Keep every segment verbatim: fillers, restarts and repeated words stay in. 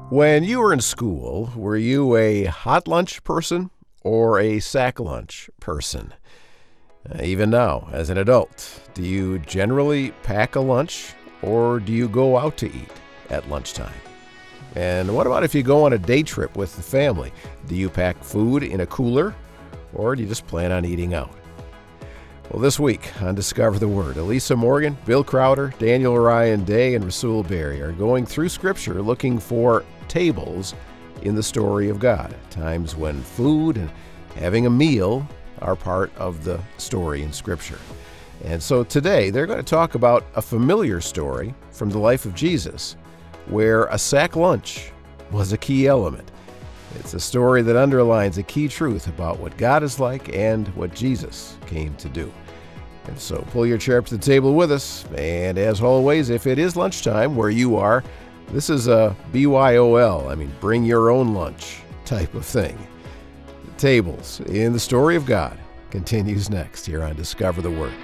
When you were in school, were you a hot lunch person or a sack lunch person? Uh, even now, as an adult, do you generally pack a lunch or do you go out to eat at lunchtime? And what about if you go on a day trip with the family? Do you pack food in a cooler or do you just plan on eating out? Well, this week on Discover the Word, Elisa Morgan, Bill Crowder, Daniel Ryan Day, and Rasul Berry are going through Scripture looking for tables in the story of God, times when food and having a meal are part of the story in Scripture. And so today they're going to talk about a familiar story from the life of Jesus where a sack lunch was a key element. It's a story that underlines a key truth about what God is like and what Jesus came to do. And so pull your chair up to the table with us. And as always, if it is lunchtime where you are, this is a B Y O L, I mean, bring your own lunch type of thing. The tables in the story of God continues next here on Discover the Word.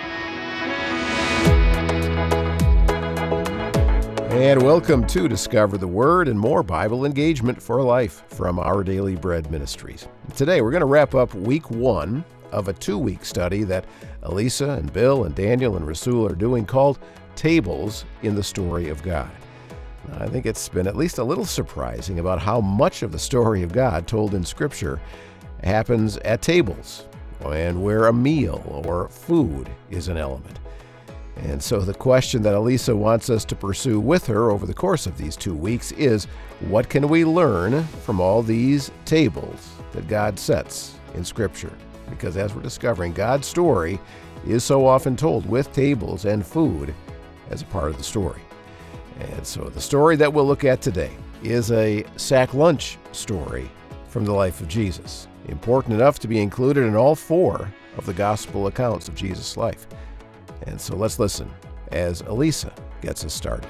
And welcome to Discover the Word and more Bible engagement for life from Our Daily Bread Ministries. Today we're going to wrap up week one of a two-week study that Elisa and Bill and Daniel and Rasul are doing called Tables in the Story of God. I think it's been at least a little surprising about how much of the story of God told in Scripture happens at tables and where a meal or food is an element. And so the question that Elisa wants us to pursue with her over the course of these two weeks is, what can we learn from all these tables that God sets in Scripture? Because as we're discovering, God's story is so often told with tables and food as a part of the story. And so the story that we'll look at today is a sack lunch story from the life of Jesus, important enough to be included in all four of the gospel accounts of Jesus' life. And so let's listen as Elisa gets us started.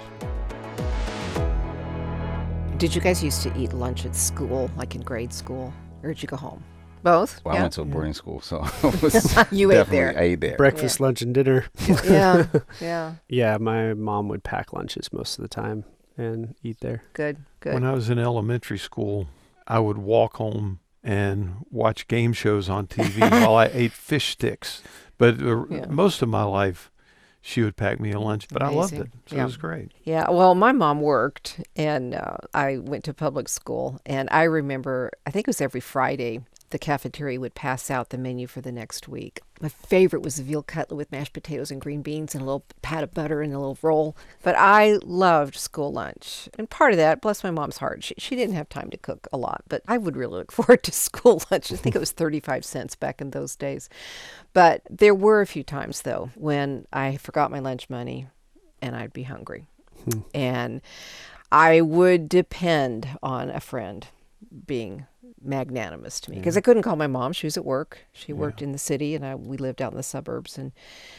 Did you guys used to eat lunch at school, like in grade school, or did you go home? Both? Well, yeah. I went to a boarding school, so it was You ate definitely there. I ate there. Breakfast, Yeah. lunch, and dinner. Yeah, yeah, Yeah, my mom would pack lunches most of the time and eat there. good, good. When I was in elementary school, I would walk home and watch game shows on T V while I ate fish sticks. But uh, Yeah. most of my life, she would pack me a lunch, but I loved it. Amazing. So Yeah. it was great. Yeah, well, my mom worked, and uh, I went to public school, and I remember, I think it was every Friday, the cafeteria would pass out the menu for the next week. My favorite was the veal cutlet with mashed potatoes and green beans and a little pat of butter and a little roll. But I loved school lunch. And part of that, bless my mom's heart, she, she didn't have time to cook a lot, but I would really look forward to school lunch. I think it was thirty-five cents back in those days. But there were a few times, though, when I forgot my lunch money and I'd be hungry. Hmm. And I would depend on a friend being magnanimous to me because Yeah. I couldn't call my mom. She was at work. She worked Yeah. in the city, and I we lived out in the suburbs, and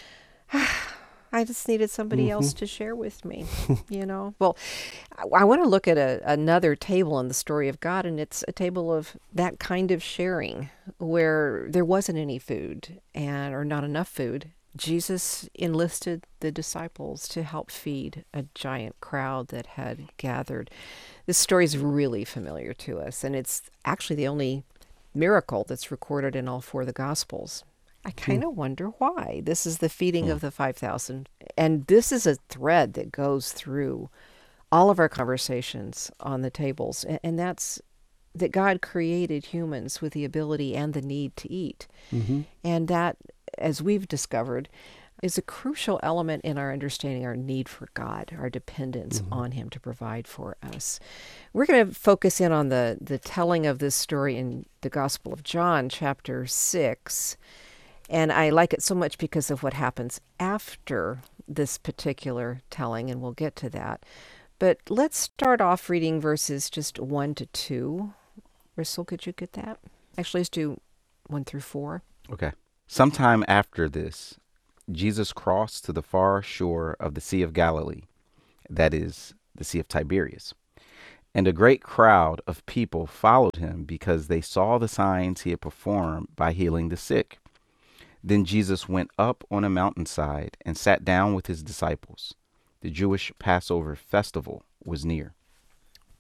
I just needed somebody else to share with me, you know. Well, I, I want to look at a, another table in the story of God, and it's a table of that kind of sharing where there wasn't any food and or not enough food. Jesus enlisted the disciples to help feed a giant crowd that had gathered. This story is really familiar to us, and it's actually the only miracle that's recorded in all four of the Gospels. I kind of wonder why. This is the feeding of the five thousand, and this is a thread that goes through all of our conversations on the tables, and, and that's that God created humans with the ability and the need to eat. Mm-hmm. And that, as we've discovered, is a crucial element in our understanding our need for God, our dependence Mm-hmm. on Him to provide for us. We're going to focus in on the, the telling of this story in the Gospel of John, chapter six. And I like it so much because of what happens after this particular telling, and we'll get to that. But let's start off reading verses just one to two. Rasul, could you get that? Actually, let's do one through four. Okay. Sometime after this, Jesus crossed to the far shore of the Sea of Galilee, that is, the Sea of Tiberias. And a great crowd of people followed him because they saw the signs he had performed by healing the sick. Then Jesus went up on a mountainside and sat down with his disciples. The Jewish Passover festival was near.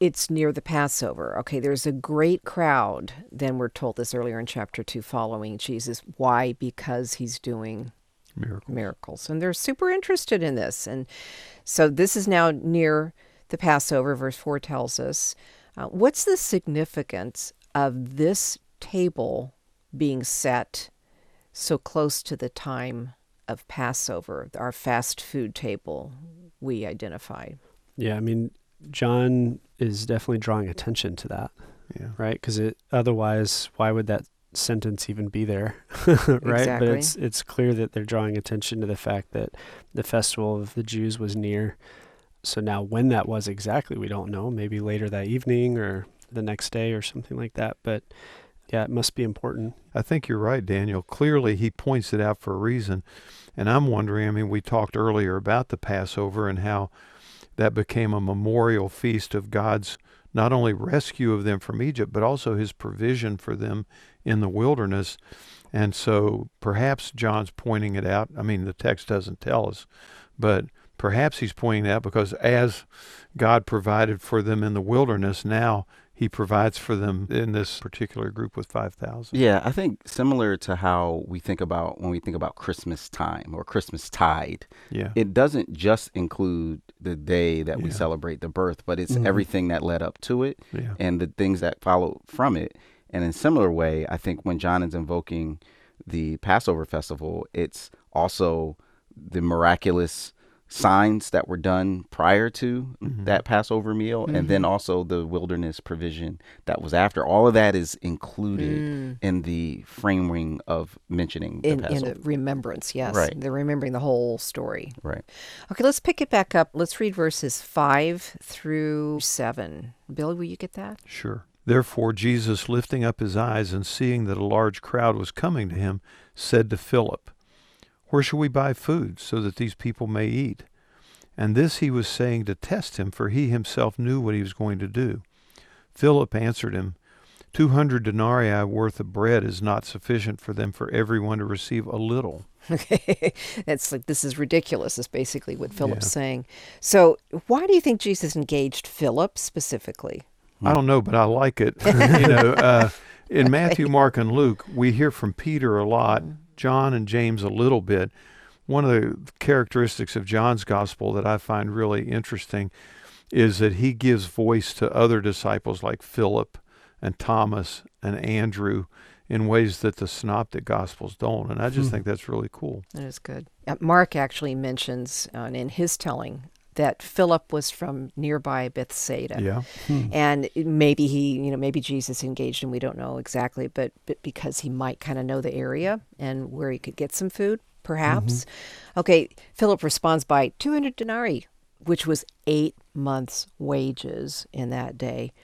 it's near the Passover. Okay, there's a great crowd. Then we're told this earlier in chapter two, following Jesus. Why? Because he's doing Miracle. miracles. And they're super interested in this. And so this is now near the Passover, verse four tells us. Uh, what's the significance of this table being set so close to the time of Passover, our fast food table we identified? Yeah, I mean, John is definitely drawing attention to that, Yeah. right? Because it otherwise, why would that sentence even be there, right? Exactly. But it's it's clear that they're drawing attention to the fact that the festival of the Jews was near. So now when that was exactly, we don't know. Maybe later that evening or the next day or something like that. But yeah, it must be important. I think you're right, Daniel. Clearly, he points it out for a reason. And I'm wondering, I mean, we talked earlier about the Passover and how that became a memorial feast of God's not only rescue of them from Egypt, but also his provision for them in the wilderness. And so perhaps John's pointing it out. I mean, the text doesn't tell us, but perhaps he's pointing it out because as God provided for them in the wilderness, now he provides for them in this particular group with five thousand. Yeah, I think similar to how we think about when we think about Christmas time or Christmas tide, Yeah. it doesn't just include the day that we Yeah. celebrate the birth, but it's Mhm. everything that led up to it Yeah. and the things that followed from it. And in similar way, I think when John is invoking the Passover festival, it's also the miraculous signs that were done prior to Mhm. that Passover meal, and then also the wilderness provision that was after. All of that is included Mm. in the framing of mentioning the In, in Passover. the remembrance, yes. Right. They're remembering the whole story. Right. Okay, let's pick it back up. Let's read verses five through seven. Bill, will you get that? Sure. Therefore, Jesus, lifting up his eyes and seeing that a large crowd was coming to him, said to Philip, "Where shall we buy food so that these people may eat?" And this he was saying to test him, for he himself knew what he was going to do. Philip answered him, Two hundred denarii worth of bread is not sufficient for them for everyone to receive a little. Okay, that's like, this is ridiculous, is basically what Philip's Yeah. saying. So why do you think Jesus engaged Philip specifically? I don't know, but I like it. you know, uh, in Matthew, Mark, and Luke, we hear from Peter a lot, John and James a little bit. One of the characteristics of John's gospel that I find really interesting is that he gives voice to other disciples like Philip and Thomas and Andrew in ways that the synoptic gospels don't. And I just think that's really cool. That is good. Uh, Mark actually mentions uh, in his telling that Philip was from nearby Bethsaida. Yeah. And it- maybe he, you know, maybe Jesus engaged him. We don't know exactly, but, but because he might kind of know the area and where he could get some food, perhaps. Okay, Philip responds by two hundred denarii, which was eight months' wages in that day.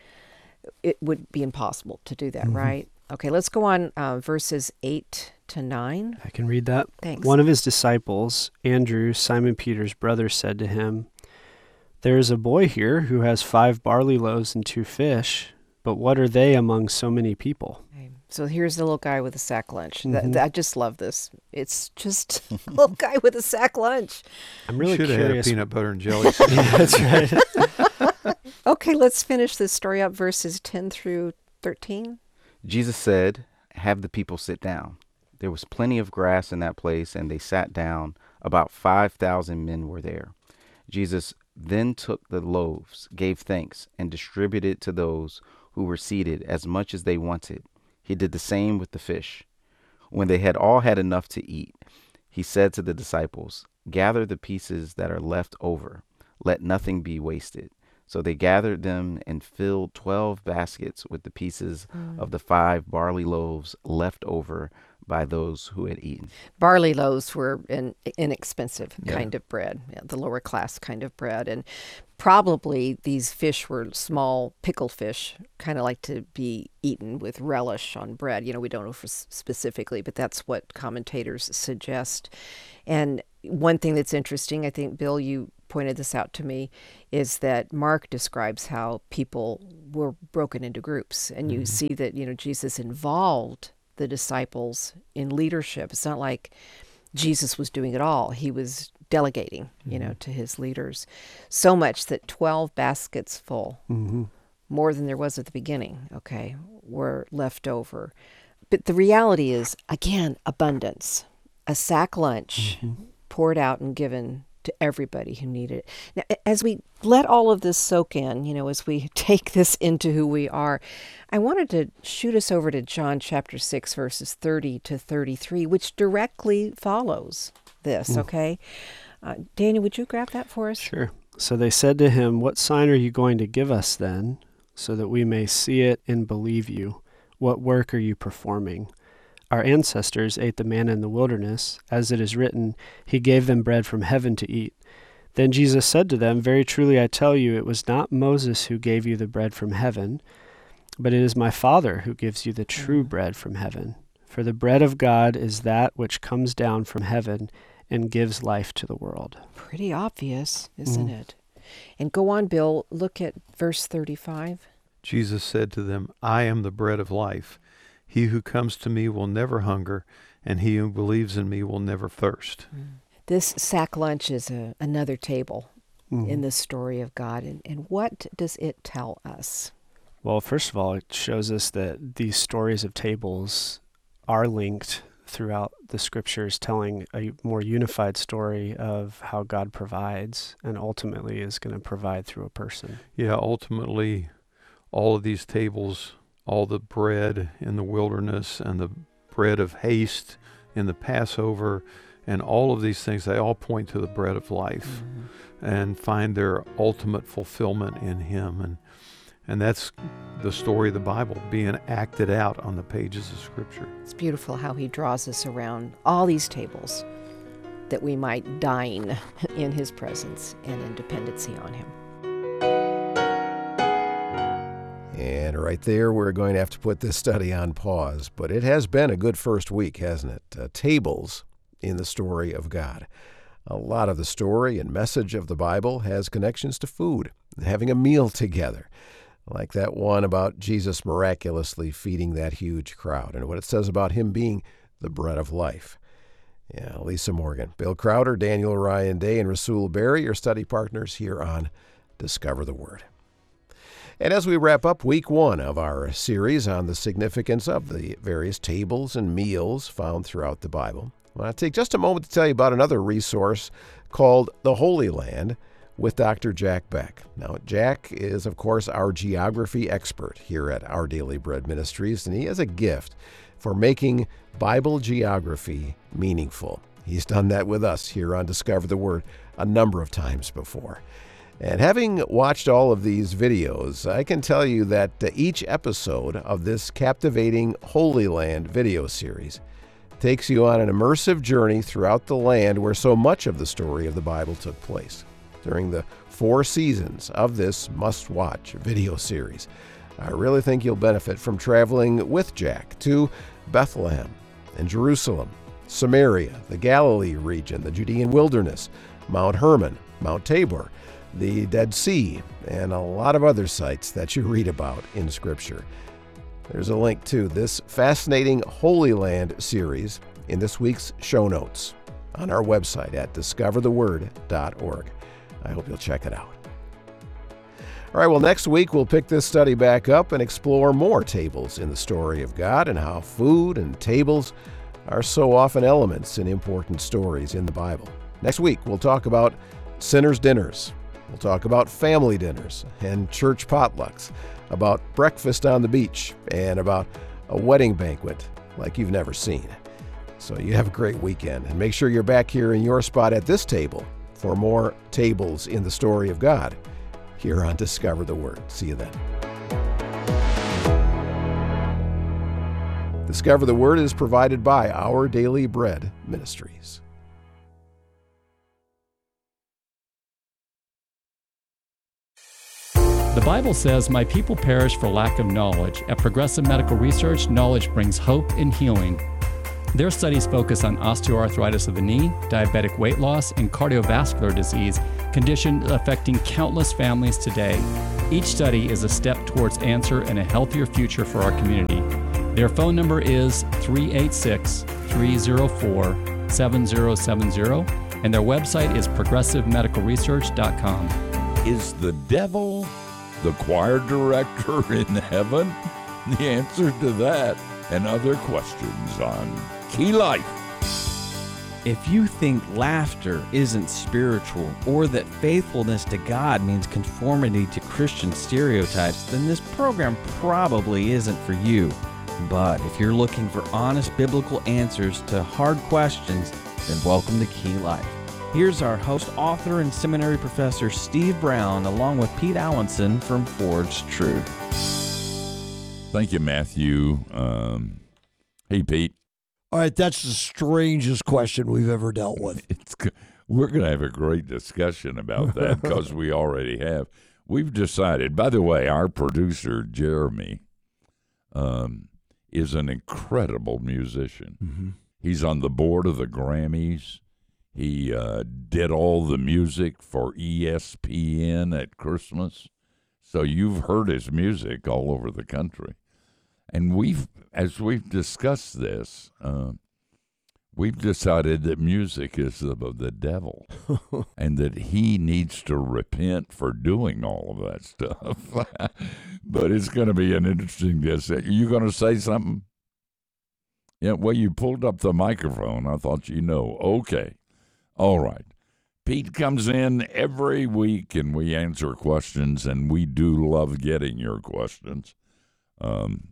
It would be impossible to do that, right? Okay, let's go on uh, verses eight to nine. I can read that. Thanks. One of his disciples, Andrew, Simon Peter's brother, said to him, "There is a boy here who has five barley loaves and two fish, but what are they among so many people?" Okay, so here's the little guy with a sack lunch. That, Mhm. that- I just love this. It's just a little guy with a sack lunch. I'm really Should have had a curious. peanut butter and jelly. Yeah, that's right. Okay, let's finish this story up, verses ten through thirteen. Jesus said, "Have the people sit down." There was plenty of grass in that place, and they sat down. About five thousand men were there. Jesus then took the loaves, gave thanks, and distributed to those who were seated as much as they wanted. He did the same with the fish. When they had all had enough to eat, he said to the disciples, "Gather the pieces that are left over. Let nothing be wasted." So they gathered them and filled twelve baskets with the pieces of the five barley loaves left over by those who had eaten. Barley loaves were an inexpensive Yeah. kind of bread, yeah, the lower class kind of bread. And probably these fish were small pickled fish, kind of like to be eaten with relish on bread. You know, we don't know for s- specifically, but that's what commentators suggest. And one thing that's interesting, I think, Bill, you pointed this out to me, is that Mark describes how people were broken into groups. And you see that, you know, Jesus involved the disciples in leadership. It's not like Jesus was doing it all. He was delegating, you know, to his leaders. So much that twelve baskets full hmm more than there was at the beginning, okay, were left over. But the reality is, again, abundance. A sack lunch mm-hmm. poured out and given to everybody who needed it. Now, as we let all of this soak in, you know, as we take this into who we are, I wanted to shoot us over to John chapter six, verses thirty to thirty-three, which directly follows this, mm. okay? Uh, Daniel, would you grab that for us? Sure. So they said to him, "What sign are you going to give us then, so that we may see it and believe you? What work are you performing? Our ancestors ate the manna in the wilderness. As it is written, he gave them bread from heaven to eat." Then Jesus said to them, "Very truly I tell you, it was not Moses who gave you the bread from heaven, but it is my Father who gives you the true bread from heaven. For the bread of God is that which comes down from heaven and gives life to the world." Pretty obvious, isn't mm. it? And go on, Bill, look at verse thirty-five. Jesus said to them, "I am the bread of life. He who comes to me will never hunger, and he who believes in me will never thirst." Mm. This sack lunch is a, another table mm. in the story of God. And, and what does it tell us? Well, first of all, it shows us that these stories of tables are linked throughout the scriptures, telling a more unified story of how God provides and ultimately is going to provide through a person. Yeah, ultimately, all of these tables, all the bread in the wilderness and the bread of haste in the Passover, and all of these things, they all point to the bread of life mm-hmm. and find their ultimate fulfillment in him. And and that's the story of the Bible being acted out on the pages of Scripture. It's beautiful how he draws us around all these tables that we might dine in his presence and in dependency on him. And right there, we're going to have to put this study on pause. But it has been a good first week, hasn't it? Uh, tables in the story of God. A lot of the story and message of the Bible has connections to food, having a meal together, like that one about Jesus miraculously feeding that huge crowd, and what it says about him being the bread of life. Yeah, Lisa Morgan, Bill Crowder, Daniel Ryan Day, and Rasul Berry, your study partners here on Discover the Word. And as we wrap up week one of our series on the significance of the various tables and meals found throughout the Bible, I want to take just a moment to tell you about another resource called The Holy Land with Doctor Jack Beck. Now, Jack is, of course, our geography expert here at Our Daily Bread Ministries, and he has a gift for making Bible geography meaningful. He's done that with us here on Discover the Word a number of times before. And having watched all of these videos, I can tell you that each episode of this captivating Holy Land video series takes you on an immersive journey throughout the land where so much of the story of the Bible took place. During the four seasons of this must-watch video series, I really think you'll benefit from traveling with Jack to Bethlehem and Jerusalem, Samaria, the Galilee region, the Judean wilderness, Mount Hermon, Mount Tabor, the Dead Sea, and a lot of other sites that you read about in Scripture. There's a link to this fascinating Holy Land series in this week's show notes on our website at discover the word dot org. I hope you'll check it out. All right, well, next week we'll pick this study back up and explore more tables in the story of God and how food and tables are so often elements in important stories in the Bible. Next week we'll talk about sinners' dinners. We'll talk about family dinners and church potlucks, about breakfast on the beach, and about a wedding banquet like you've never seen. So you have a great weekend, and make sure you're back here in your spot at this table for more tables in the story of God here on Discover the Word. See you then. Discover the Word is provided by Our Daily Bread Ministries. The Bible says, "My people perish for lack of knowledge." At Progressive Medical Research, knowledge brings hope and healing. Their studies focus on osteoarthritis of the knee, diabetic weight loss, and cardiovascular disease, conditions affecting countless families today. Each study is a step towards answer and a healthier future for our community. Their phone number is three eight six, three zero four, seven zero seven zero, and their website is progressive medical research dot com. Is the devil the choir director in heaven? The answer to that and other questions on Key Life. If you think laughter isn't spiritual, or that faithfulness to God means conformity to Christian stereotypes, then this program probably isn't for you. But if you're looking for honest biblical answers to hard questions, then welcome to Key Life. Here's our host, author, and seminary professor Steve Brown, along with Pete Allenson from Forged Truth. Thank you, Matthew. Um, hey, Pete. All right, that's the strangest question we've ever dealt with. It's, we're going to have a great discussion about that because we already have. We've decided, by the way, our producer, Jeremy, um, is an incredible musician. Mm-hmm. He's on the board of the Grammys. He uh, did all the music for E S P N at Christmas. So you've heard his music all over the country. And we've, as we've discussed this, uh, we've decided that music is of the devil and that he needs to repent for doing all of that stuff. But it's going to be an interesting discussion. Are you going to say something? Yeah, well, you pulled up the microphone. I thought you know. Okay. All right. Pete comes in every week, and we answer questions, and we do love getting your questions. Um,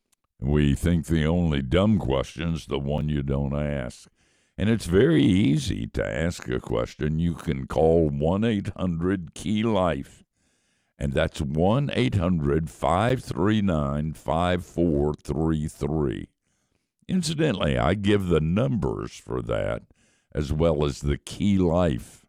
we think the only dumb question's the one you don't ask. And it's very easy to ask a question. You can call one eight hundred key life, and that's one eight hundred five three nine five four three three. Incidentally, I give the numbers for that as well as the Key Life,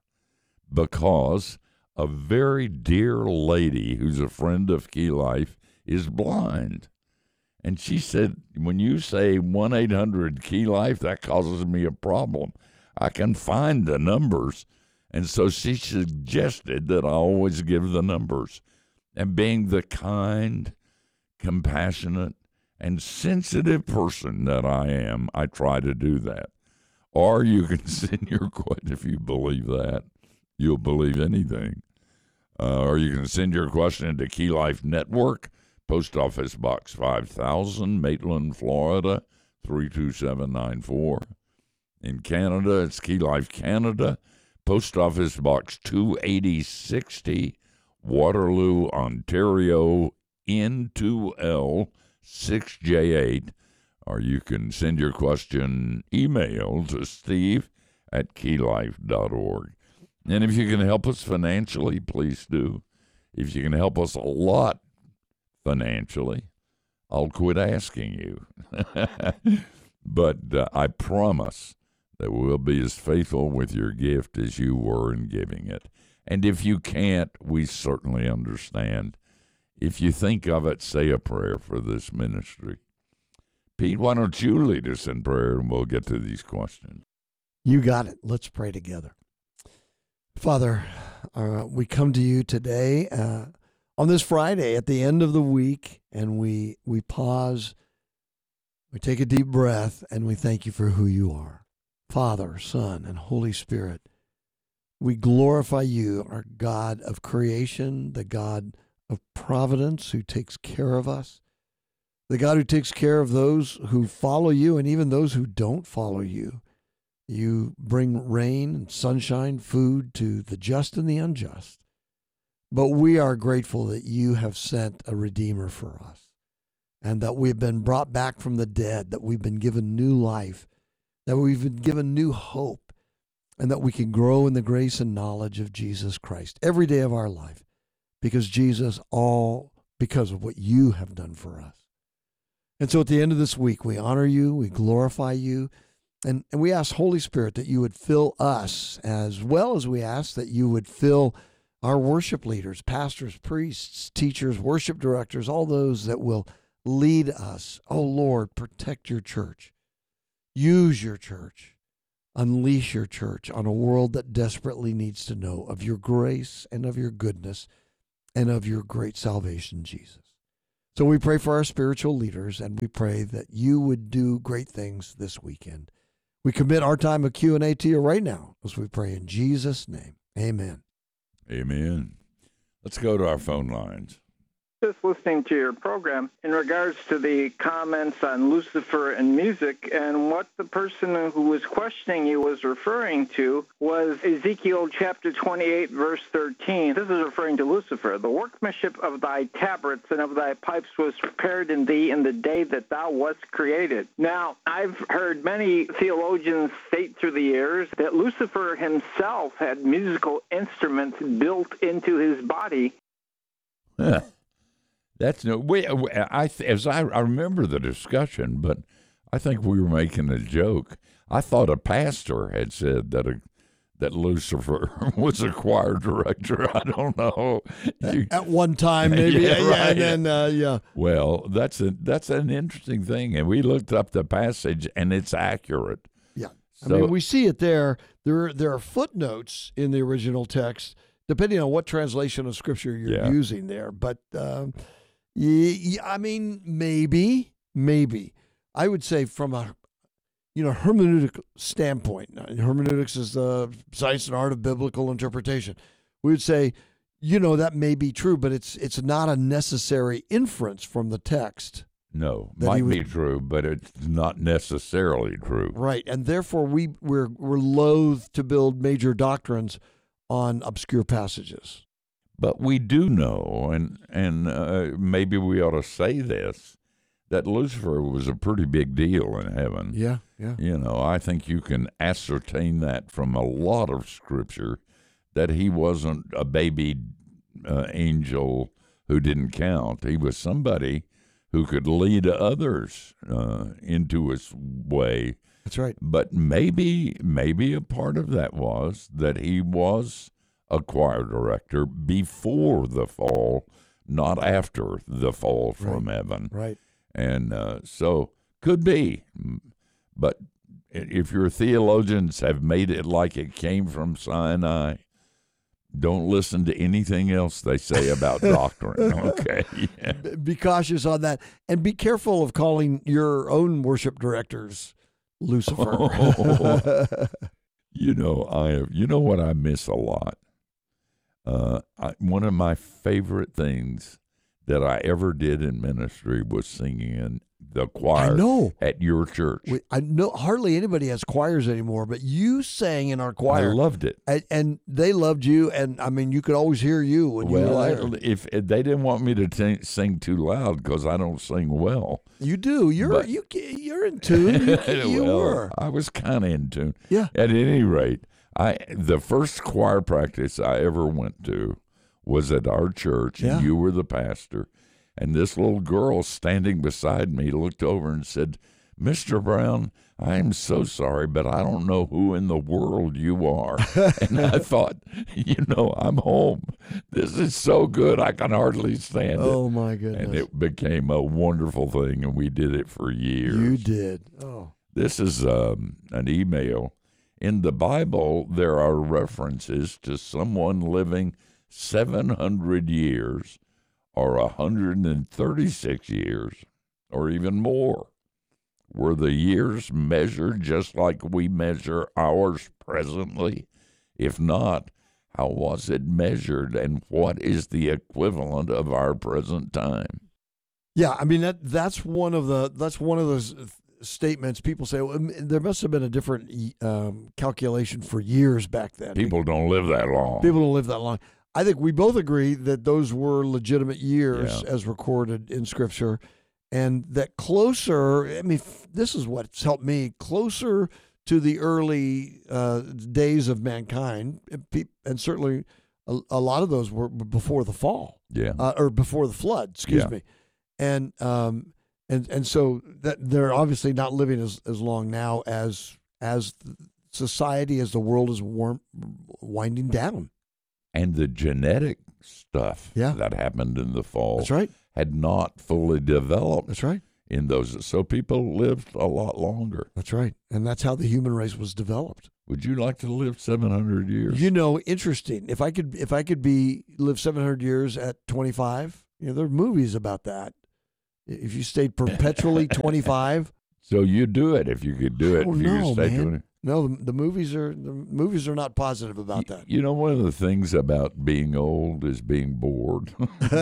because a very dear lady who's a friend of Key Life is blind. And she said, when you say one eight hundred key life, that causes me a problem. I can find the numbers. And so she suggested that I always give the numbers. And being the kind, compassionate, and sensitive person that I am, I try to do that. Or you can send your question, if you believe that, you'll believe anything. Uh, or you can send your question to Key Life Network, Post Office Box five thousand, Maitland, Florida, three two seven nine four. In Canada, it's Key Life Canada, Post Office Box two eighty sixty, Waterloo, Ontario, N two L six J eight. Or you can send your question email to steve at keylife dot org. And if you can help us financially, please do. If you can help us a lot financially, I'll quit asking you. But uh, I promise that we'll be as faithful with your gift as you were in giving it. And if you can't, we certainly understand. If you think of it, say a prayer for this ministry. Pete, why don't you lead us in prayer, and we'll get to these questions. You got it. Let's pray together. Father, uh, we come to you today uh, on this Friday at the end of the week, and we we pause, we take a deep breath, and we thank you for who you are. Father, Son, and Holy Spirit, we glorify you, our God of creation, the God of providence who takes care of us, the God who takes care of those who follow you and even those who don't follow you. You bring rain and sunshine, food to the just and the unjust. But we are grateful that you have sent a Redeemer for us, and that we've been brought back from the dead, that we've been given new life, that we've been given new hope, and that we can grow in the grace and knowledge of Jesus Christ every day of our life, because Jesus, all because of what you have done for us. And so at the end of this week, we honor you, we glorify you, and, and we ask, Holy Spirit, that you would fill us, as well as we ask that you would fill our worship leaders, pastors, priests, teachers, worship directors, all those that will lead us. Oh, Lord, protect your church. Use your church. Unleash your church on a world that desperately needs to know of your grace and of your goodness and of your great salvation, Jesus. So we pray for our spiritual leaders, and we pray that you would do great things this weekend. We commit our time of Q and A to you right now as we pray in Jesus' name. Amen. Amen. Let's go to our phone lines. Just listening to your program in regards to the comments on Lucifer and music, and what the person who was questioning you was referring to was Ezekiel chapter twenty-eight, verse thirteen. This is referring to Lucifer. The workmanship of thy tabrets and of thy pipes was prepared in thee in the day that thou wast created. Now, I've heard many theologians state through the years that Lucifer himself had musical instruments built into his body. Huh. That's no. We, I as I, I remember the discussion, but I think we were making a joke. I thought a pastor had said that a, that Lucifer was a choir director. I don't know. You, At one time, maybe. Yeah, yeah, right. and then uh, yeah. Well, that's a that's an interesting thing, and we looked up the passage, and it's accurate. Yeah, So, I mean, we see it there. There, there are footnotes in the original text, depending on what translation of Scripture you're Yeah. using there. But um, y- y- I mean, maybe, maybe I would say from a you know hermeneutic standpoint. Now, hermeneutics is the science and art of biblical interpretation. We would say, you know, that may be true, but it's it's not a necessary inference from the text. no, that might he was- be true, but it's not necessarily true. Right, and therefore we we're we're loath to build major doctrines on obscure passages. But we do know, and and uh, maybe we ought to say this, that Lucifer was a pretty big deal in heaven. Yeah, yeah. You know, I think you can ascertain that from a lot of Scripture, that he wasn't a baby uh, angel who didn't count. He was somebody who could lead others uh, into his way. That's right. But maybe, maybe a part of that was that he was a choir director before the fall, not after the fall from heaven. Right. And uh, so could be. But if your theologians have made it like it came from Sinai, don't listen to anything else they say about doctrine, okay? Yeah. B- Be cautious on that, and be careful of calling your own worship directors Lucifer. You know, I have, you know what I miss a lot? Uh, I, one of my favorite things that I ever did in ministry was singing in the choir I know. at your church. We, I know hardly anybody has choirs anymore, but you sang in our I choir, loved it. and, and they loved you. And I mean, you could always hear you when you Well, were I, there. if, if they didn't want me to t- sing too loud because I don't sing well. You do. You're But- you you're in tune. You, you well, were. I was kind of in tune. Yeah. At any rate, I the first choir practice I ever went to was at our church, Yeah. and you were the pastor. And this little girl standing beside me looked over and said, "Mister Brown, I am so sorry, but I don't know who in the world you are." And I thought, you know, I'm home. This is so good, I can hardly stand Oh it. my goodness. And it became a wonderful thing, and we did it for years. You did. Oh. This is um, an email. In the Bible, there are references to someone living seven hundred years or one hundred thirty-six years or even more. Were the years measured just like we measure ours presently? If not, how was it measured, and what is the equivalent of our present time? Yeah, I mean that that's one of the that's one of those statements people say, well, there must have been a different um, calculation for years back then. People don't live that long. People don't live that long. I think we both agree that those were legitimate years Yeah. as recorded in Scripture, and that closer, I mean, f- this is what's helped me, closer to the early uh, days of mankind, and pe- and certainly a, a lot of those were before the fall, Yeah. uh, or before the flood, excuse Yeah. me. And um, and and so that they're obviously not living as, as long now as as society, as the world is warm, winding down. And the genetic stuff Yeah. that happened in the fall That's right. had not fully developed That's right. in those. So people lived a lot longer. That's right. And that's how the human race was developed. Would you like to live seven hundred years? You know, interesting. If I could if I could be live seven hundred years at twenty-five, you know, there are movies about that. If you stayed perpetually twenty-five, So you do it if you could do it. Oh, if you no, could stay man. twenty. No, the, the movies are the movies are not positive about that. You know, one of the things about being old is being bored.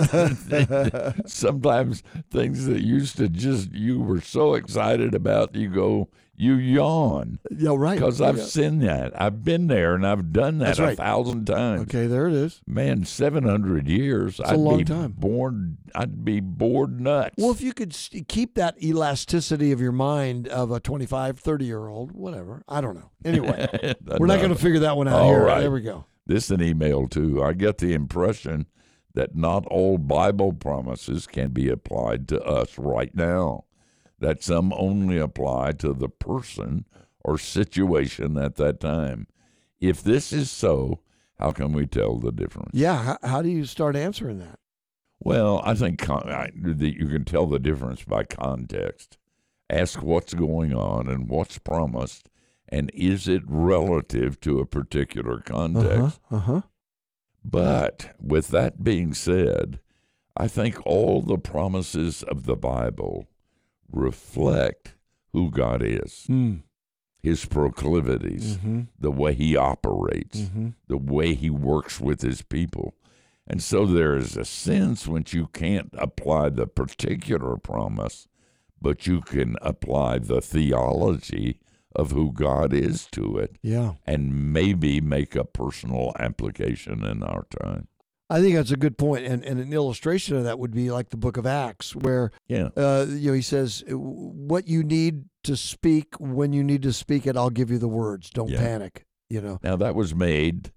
Sometimes things that used to just, you were so excited about, you go, you yawn. Yeah, right. Because I've Yeah. seen that. I've been there and I've done that That's a right. thousand times. Okay, there it is. Man, seven hundred years. It's a I'd long be time. Bored, I'd be bored nuts. Well, if you could s- keep that elasticity of your mind of a twenty-five, thirty-year-old, whatever. I don't know. Anyway, we're not going to figure that one out All here. right. There we go. This is an email, too. I get the impression that not all Bible promises can be applied to us right now, that some only apply to the person or situation at that time. If this is so, how can we tell the difference? Yeah, how, how do you start answering that? Well, I think con- I, that you can tell the difference by context. Ask what's going on and what's promised, and is it relative to a particular context? Uh huh. But with that being said, I think all the promises of the Bible reflect who God is, Mm. his proclivities, Mm-hmm. the way he operates, Mm-hmm. the way he works with his people. And so there is a sense when you can't apply the particular promise, but you can apply the theology of who God is to it, Yeah. and maybe make a personal application in our time. I think that's a good point. And, and an illustration of that would be like the book of Acts, where Yeah. uh, you know, he says, what you need to speak, when you need to speak it, I'll give you the words. Don't Yeah. panic, you know. Now that was made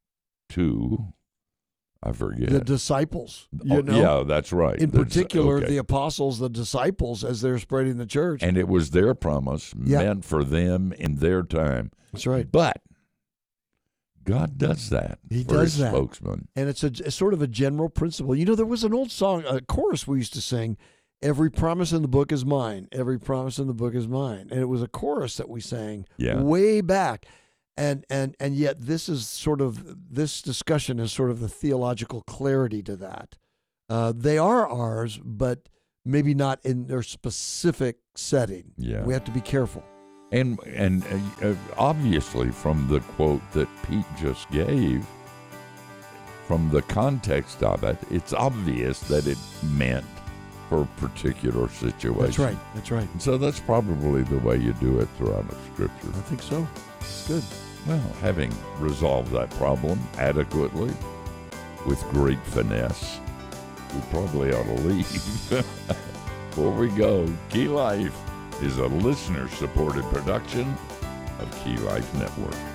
to, I forget. The disciples, you Oh, know. yeah, that's right. In The- particular, okay. the apostles, the disciples, as they're spreading the church. And it was their promise Yeah. meant for them in their time. That's right. But God does that He for does his that. spokesman. And it's a it's sort of a general principle. You know, there was an old song, a chorus we used to sing, every promise in the book is mine. Every promise in the book is mine. And it was a chorus that we sang Yeah. way back. And and and yet this is sort of, this discussion is sort of the theological clarity to that. Uh, they are ours, but maybe not in their specific setting. Yeah. We have to be careful. And and uh, obviously, from the quote that Pete just gave, from the context of it, it's obvious that it meant for a particular situation. That's right. That's right. And so that's probably the way you do it throughout the Scripture. I think so. It's good. Well, having resolved that problem adequately, with great finesse, we probably ought to leave. Before we go, Key Life is a listener-supported production of Key Life Network.